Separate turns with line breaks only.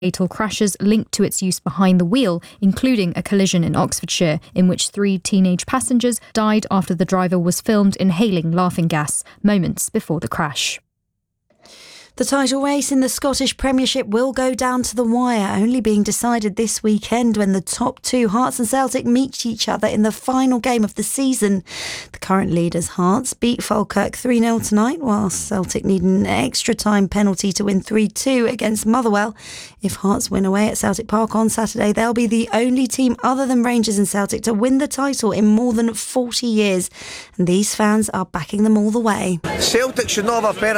fatal crashes linked to its use behind the wheel, including a collision in Oxfordshire, in which 3 teenage passengers died after the driver was filmed inhaling laughing gas moments before the crash.
The title race in the Scottish Premiership will go down to the wire, only being decided this weekend when the top two, Hearts and Celtic, meet each other in the final game of the season. The current leaders, Hearts, beat Falkirk 3-0 tonight, whilst Celtic need an extra time penalty to win 3-2 against Motherwell. If Hearts win away at Celtic Park on Saturday, they'll be the only team other than Rangers and Celtic to win the title in more than 40 years. And these fans are backing them all the way.
Celtic should not have a penalty.